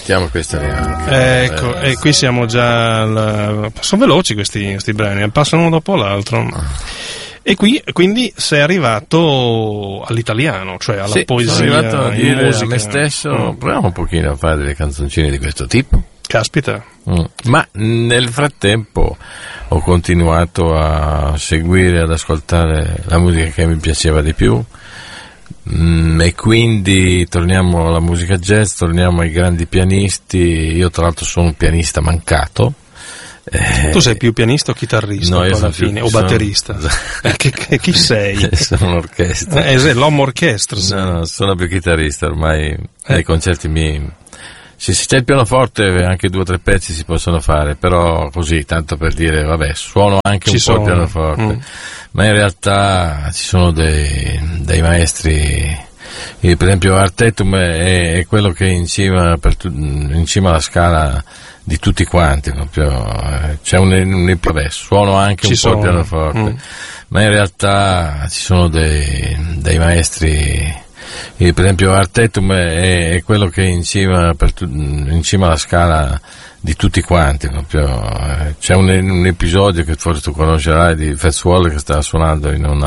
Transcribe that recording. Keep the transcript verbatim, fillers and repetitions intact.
Mettiamo questa neanche. Ecco, eh, e qui siamo già al... sono veloci questi, questi brani, passano uno dopo l'altro. E qui quindi sei arrivato all'italiano, cioè alla sì, poesia. Sono arrivato a dire musica. a me stesso, mm. proviamo un pochino a fare delle canzoncine di questo tipo. Caspita. Mm. Ma nel frattempo ho continuato a seguire, ad ascoltare la musica che mi piaceva di più. Mm, e quindi torniamo alla musica jazz, torniamo ai grandi pianisti. Io tra l'altro sono un pianista mancato. Eh, tu sei più pianista o chitarrista? No, io alla sono fine, più, o batterista? Sono... eh, che, che, chi sei? Sono un'orchestra. Eh, l'homme orchestra. No, no, sono più chitarrista ormai. Eh. Nei concerti miei. Sì, se c'è il pianoforte anche due o tre pezzi si possono fare, però così, tanto per dire, vabbè, suono anche ci un sono. po' il pianoforte, mm. ma in realtà ci sono dei, dei maestri, per esempio Artetum è, è quello che è in cima, per, in cima alla scala di tutti quanti, proprio. C'è un, un vabbè, suono anche ci un sono. po' il pianoforte, mm. ma in realtà ci sono dei, dei maestri. E per esempio Artetum è, è quello che è in cima, per, in cima alla scala di tutti quanti, proprio. C'è un, un episodio che forse tu conoscerai di Fats Waller che stava suonando in una